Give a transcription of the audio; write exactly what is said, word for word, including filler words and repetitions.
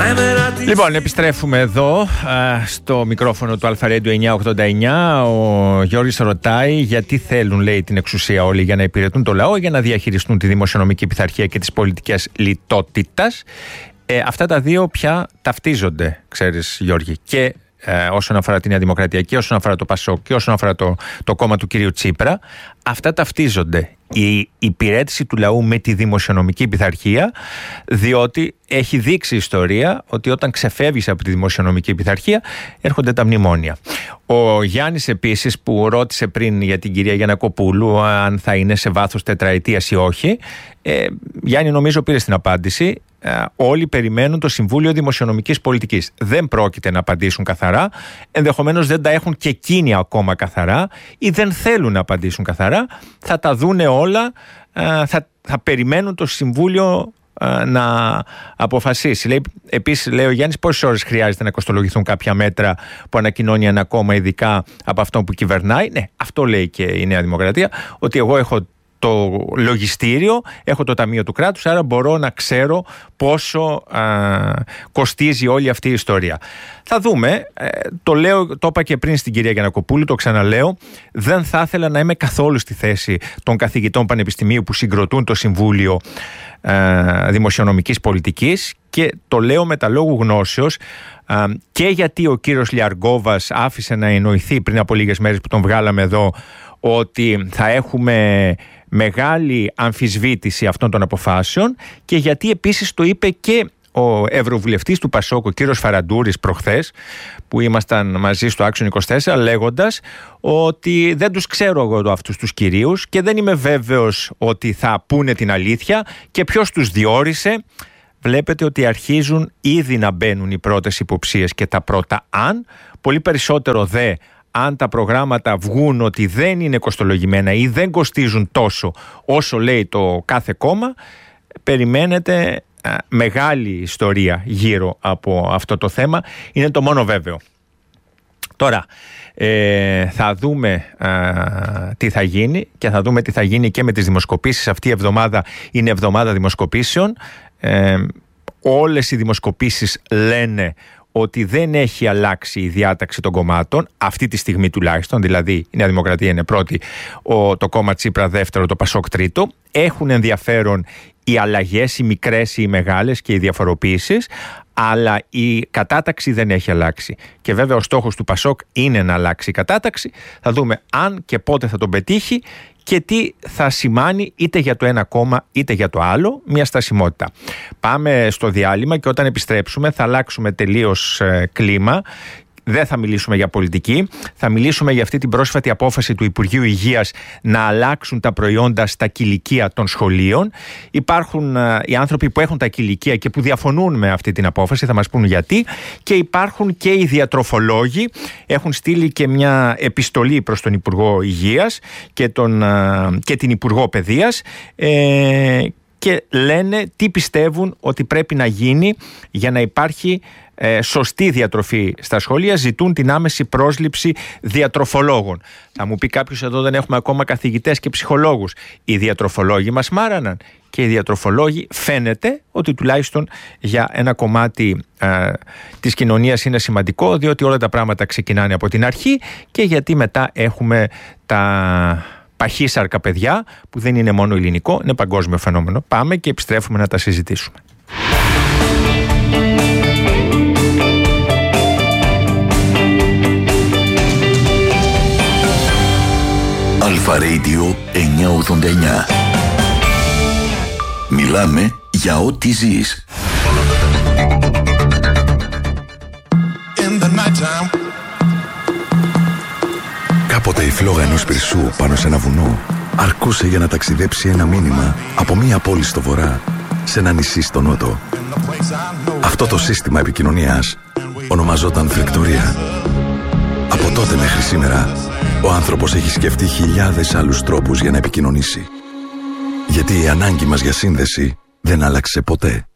Λοιπόν, επιστρέφουμε εδώ α, στο μικρόφωνο του Αλφα Radio εννιακόσια ογδόντα εννιά. Ο Γιώργης ρωτάει γιατί θέλουν, λέει, την εξουσία όλοι, για να υπηρετούν το λαό, για να διαχειριστούν τη δημοσιονομική πειθαρχία και τις πολιτικές λιτότητας. Ε, αυτά τα δύο πια ταυτίζονται, ξέρεις, Γιώργη, και ε, όσον αφορά τη Νέα Δημοκρατία και όσον αφορά το Πασόκ και όσον αφορά το, το κόμμα του κυρίου Τσίπρα. Αυτά ταυτίζονται. Η υπηρέτηση του λαού με τη δημοσιονομική πειθαρχία, διότι έχει δείξει η ιστορία ότι όταν ξεφεύγεις από τη δημοσιονομική πειθαρχία έρχονται τα μνημόνια. Ο Γιάννης επίσης, που ρώτησε πριν για την κυρία Γιαννακοπούλου αν θα είναι σε βάθος τετραετίας ή όχι, ε, Γιάννη, νομίζω πήρες την απάντηση. Ε, όλοι περιμένουν το Συμβούλιο Δημοσιονομικής Πολιτικής. Δεν πρόκειται να απαντήσουν καθαρά, ενδεχομένως δεν τα έχουν και εκείνοι ακόμα καθαρά ή δεν θέλουν να απαντήσουν καθαρά. Θα τα δούνε όλα, ε, θα, θα περιμένουν το Συμβούλιο ε, να αποφασίσει. Λέει, επίσης, λέει ο Γιάννης, πόσες ώρες χρειάζεται να κοστολογηθούν κάποια μέτρα που ανακοινώνει ένα κόμμα, ειδικά από αυτό που κυβερνάει. Ναι, αυτό λέει και η Νέα Δημοκρατία, ότι εγώ έχω το λογιστήριο, έχω το Ταμείο του Κράτους, άρα μπορώ να ξέρω πόσο α, κοστίζει όλη αυτή η ιστορία. Θα δούμε, ε, το λέω, το είπα και πριν στην κυρία Γιαννακοπούλου, το ξαναλέω, δεν θα ήθελα να είμαι καθόλου στη θέση των καθηγητών πανεπιστημίου που συγκροτούν το Συμβούλιο α, Δημοσιονομικής Πολιτικής, και το λέω με τα λόγου γνώσεως, α, και γιατί ο κύριος Λιαργκόβας άφησε να εννοηθεί πριν από λίγες μέρες που τον βγάλαμε εδώ ότι θα έχουμε μεγάλη αμφισβήτηση αυτών των αποφάσεων, και γιατί επίσης το είπε και ο ευρωβουλευτής του Πασόκ, ο κύριος Φαραντούρης, προχθές, που ήμασταν μαζί στο Action είκοσι τέσσερα, λέγοντας ότι δεν τους ξέρω εγώ αυτούς τους κυρίους και δεν είμαι βέβαιος ότι θα πούνε την αλήθεια και ποιος τους διόρισε. Βλέπετε ότι αρχίζουν ήδη να μπαίνουν οι πρώτες υποψίες και τα πρώτα αν, πολύ περισσότερο δε αν τα προγράμματα βγουν ότι δεν είναι κοστολογημένα ή δεν κοστίζουν τόσο όσο λέει το κάθε κόμμα. Περιμένετε α, μεγάλη ιστορία γύρω από αυτό το θέμα. Είναι το μόνο βέβαιο. Τώρα ε, θα δούμε α, τι θα γίνει, και θα δούμε τι θα γίνει και με τις δημοσκοπήσεις. Αυτή η εβδομάδα είναι εβδομάδα δημοσκοπήσεων. Ε, όλες οι δημοσκοπήσεις λένε ότι δεν έχει αλλάξει η διάταξη των κομμάτων, αυτή τη στιγμή τουλάχιστον, δηλαδή η Νέα Δημοκρατία είναι πρώτη, ο, το κόμμα Τσίπρα δεύτερο, το Πασόκ τρίτο. Έχουν ενδιαφέρον οι αλλαγές, οι μικρές ή οι μεγάλες, και οι διαφοροποίησεις, αλλά η κατάταξη δεν έχει αλλάξει. Και βέβαια ο στόχος του Πασόκ είναι να αλλάξει η κατάταξη. Θα δούμε αν και πότε θα τον πετύχει και τι θα σημάνει είτε για το ένα κόμμα είτε για το άλλο μια στασιμότητα. Πάμε στο διάλειμμα και όταν επιστρέψουμε θα αλλάξουμε τελείως ε, κλίμα. Δεν θα μιλήσουμε για πολιτική, θα μιλήσουμε για αυτή την πρόσφατη απόφαση του Υπουργείου Υγείας να αλλάξουν τα προϊόντα στα κηλικεία των σχολείων. Υπάρχουν uh, οι άνθρωποι που έχουν τα κηλικεία και που διαφωνούν με αυτή την απόφαση, θα μας πούν γιατί, και υπάρχουν και οι διατροφολόγοι. Έχουν στείλει και μια επιστολή προς τον Υπουργό Υγείας και, τον, uh, και την Υπουργό Παιδείας, ε, και λένε τι πιστεύουν ότι πρέπει να γίνει για να υπάρχει ε, σωστή διατροφή στα σχολεία. Ζητούν την άμεση πρόσληψη διατροφολόγων. Θα μου πει κάποιος, εδώ δεν έχουμε ακόμα καθηγητές και ψυχολόγους. Οι διατροφολόγοι μας μάραναν, και οι διατροφολόγοι φαίνεται ότι τουλάχιστον για ένα κομμάτι ε, της κοινωνίας είναι σημαντικό, διότι όλα τα πράγματα ξεκινάνε από την αρχή, και γιατί μετά έχουμε τα παχύσαρκα παιδιά, που δεν είναι μόνο ελληνικό, είναι παγκόσμιο φαινόμενο. Πάμε και επιστρέφουμε να τα συζητήσουμε. Αλφα Radio εννιακόσια ογδόντα εννιά. Μιλάμε για ό,τι ζεις. Κάποτε η φλόγα ενός πυρσού πάνω σε ένα βουνό αρκούσε για να ταξιδέψει ένα μήνυμα από μία πόλη στο βορρά σε ένα νησί στο νότο. Αυτό το σύστημα επικοινωνίας ονομαζόταν φλεκτορία. Από τότε μέχρι σήμερα ο άνθρωπος έχει σκεφτεί χιλιάδες άλλους τρόπους για να επικοινωνήσει. Γιατί η ανάγκη μας για σύνδεση δεν άλλαξε ποτέ.